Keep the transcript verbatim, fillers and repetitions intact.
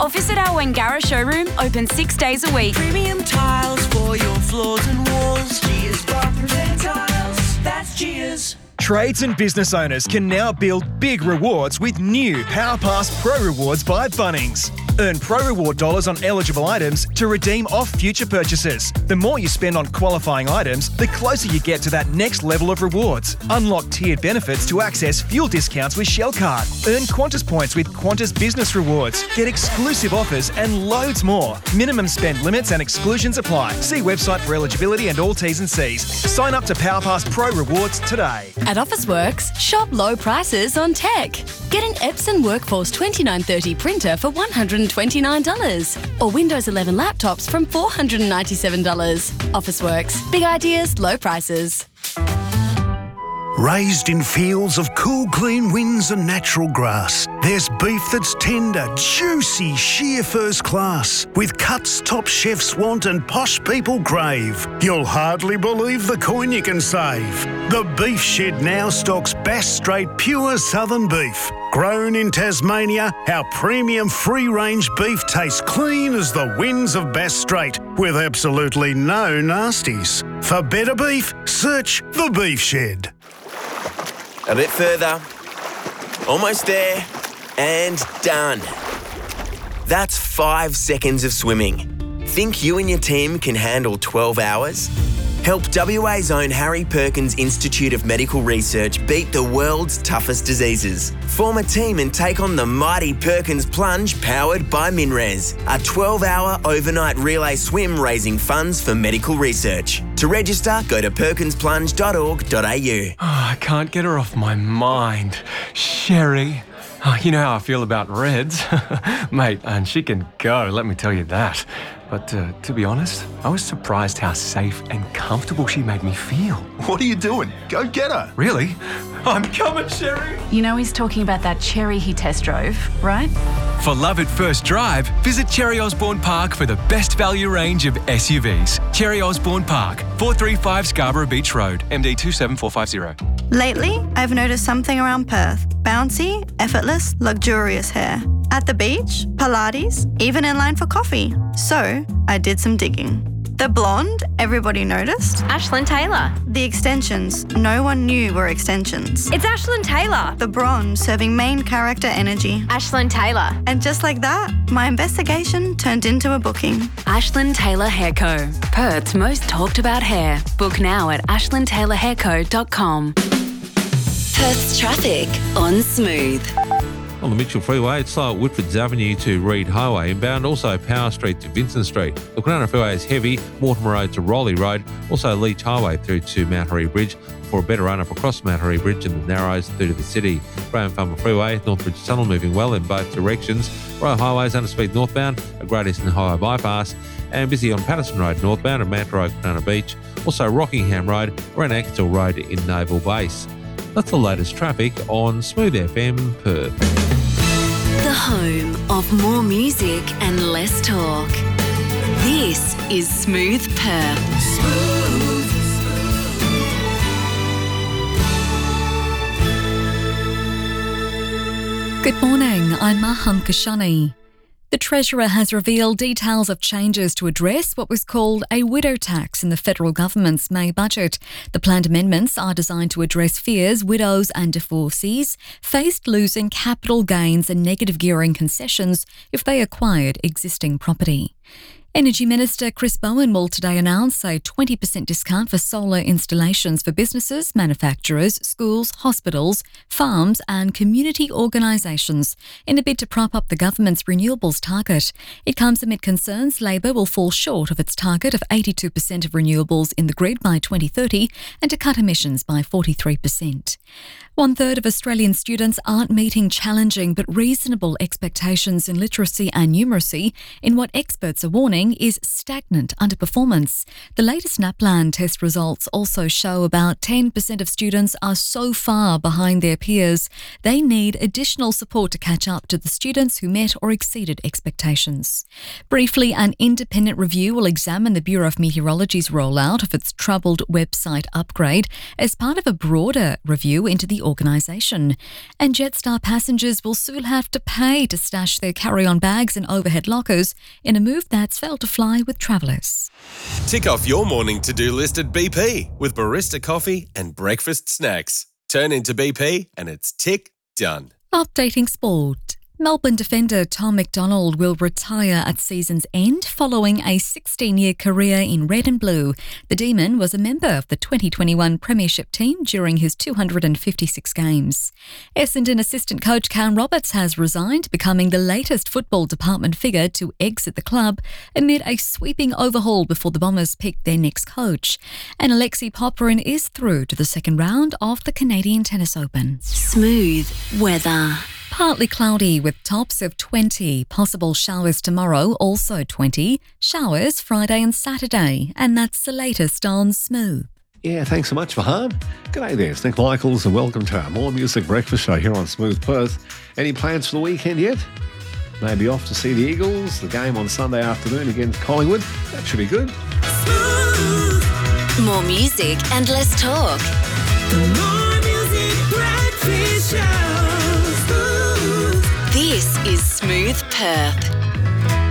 or visit our Wangara showroom, open six days a week. Premium tiles for your floors and walls. Gears Bath Repair Tiles. That's Gears. Trades and business owners can now build big rewards with new PowerPass Pro Rewards by Bunnings. Earn Pro Reward dollars on eligible items to redeem off future purchases. The more you spend on qualifying items, the closer you get to that next level of rewards. Unlock tiered benefits to access fuel discounts with Shell Card. Earn Qantas points with Qantas Business Rewards. Get exclusive offers and loads more. Minimum spend limits and exclusions apply. See website for eligibility and all T's and C's. Sign up to PowerPass Pro Rewards today. At Officeworks, shop low prices on tech. Get an Epson Workforce twenty-nine thirty printer for one hundred twenty-nine dollars or Windows eleven laptops from four hundred ninety-seven dollars. Officeworks. Big ideas, low prices. Raised in fields of cool, clean winds and natural grass, there's beef that's tender, juicy, sheer first class, with cuts top chefs want and posh people crave. You'll hardly believe the coin you can save. The Beef Shed now stocks Bass Strait pure southern beef. Grown in Tasmania, our premium free-range beef tastes clean as the winds of Bass Strait, with absolutely no nasties. For better beef, search The Beef Shed. A bit further. Almost there. And done. That's five seconds of swimming. Think you and your team can handle twelve hours? Help W A's own Harry Perkins Institute of Medical Research beat the world's toughest diseases. Form a team and take on the mighty Perkins Plunge powered by MinRes, a twelve-hour overnight relay swim raising funds for medical research. To register, go to perkins plunge dot org dot a u. Oh, I can't get her off my mind. Sherry. Oh, you know how I feel about Reds. Mate, and she can go, let me tell you that. But uh, to be honest, I was surprised how safe and comfortable she made me feel. What are you doing? Go get her. Really? I'm coming, Sherry. You know he's talking about that Cherry he test drove, right? For love at first drive, visit Cherry Osborne Park for the best value range of S U Vs. Cherry Osborne Park, four thirty-five Scarborough Beach Road, M D two seven four five zero. Lately, I've noticed something around Perth. Bouncy, effortless, luxurious hair. At the beach, Pilates, even in line for coffee. So, I did some digging. The blonde, everybody noticed. Ashlyn Taylor. The extensions, no one knew were extensions. It's Ashlyn Taylor. The bronze, serving main character energy. Ashlyn Taylor. And just like that, my investigation turned into a booking. Ashlyn Taylor Hair Co. Perth's most talked about hair. Book now at ashlyn taylor hair co dot com. Perth's traffic on Smooth. On the Mitchell Freeway, it's slow at Whitfords Avenue to Reed Highway inbound, also Power Street to Vincent Street. The Kwinana Freeway is heavy, Mortimer Road to Rowley Road, also Leach Highway through to Mount Harry Bridge for a better run-up across Mount Harry Bridge and the Narrows through to the city. Graham Farmer Freeway, Northbridge Tunnel moving well in both directions. Royal Highways under speed northbound, a Great Eastern Highway bypass, and busy on Patterson Road northbound and Manta Road, Kwinana Beach. Also Rockingham Road, around Axtell Road in Naval Base. That's the latest traffic on Smooth F M Perth. The home of more music and less talk. This is Smooth Perth. Smooth. Good morning, I'm Maham Kashani. The Treasurer has revealed details of changes to address what was called a widow tax in the federal government's May budget. The planned amendments are designed to address fears widows and divorcees faced losing capital gains and negative gearing concessions if they acquired existing property. Energy Minister Chris Bowen will today announce a twenty percent discount for solar installations for businesses, manufacturers, schools, hospitals, farms and community organisations in a bid to prop up the government's renewables target. It comes amid concerns Labor will fall short of its target of eighty-two percent of renewables in the grid by twenty thirty and to cut emissions by forty-three percent. One third of Australian students aren't meeting challenging but reasonable expectations in literacy and numeracy in what experts are warning warning is stagnant underperformance. The latest NAPLAN test results also show about ten percent of students are so far behind their peers, they need additional support to catch up to the students who met or exceeded expectations. Briefly, an independent review will examine the Bureau of Meteorology's rollout of its troubled website upgrade as part of a broader review into the organisation. And Jetstar passengers will soon have to pay to stash their carry-on bags in overhead lockers in a move that's failed to fly with travellers. Tick off your morning to-do list at B P with barista coffee and breakfast snacks. Turn into B P and it's tick done. Updating sport. Melbourne defender Tom McDonald will retire at season's end following a sixteen-year career in red and blue. The Demon was a member of the twenty twenty-one Premiership team during his two hundred fifty-six games. Essendon assistant coach Cam Roberts has resigned, becoming the latest football department figure to exit the club amid a sweeping overhaul before the Bombers pick their next coach. And Alexei Popyrin is through to the second round of the Canadian Tennis Open. Smooth weather. Partly cloudy with tops of twenty. Possible showers tomorrow, also twenty. Showers Friday and Saturday. And that's the latest on Smooth. Yeah, thanks so much, Faham. G'day there, it's Nick Michaels and welcome to our More Music Breakfast Show here on Smooth Perth. Any plans for the weekend yet? Maybe off to see the Eagles, the game on Sunday afternoon against Collingwood. That should be good. More music and less talk. More Music Breakfast Show. This is Smooth Perth.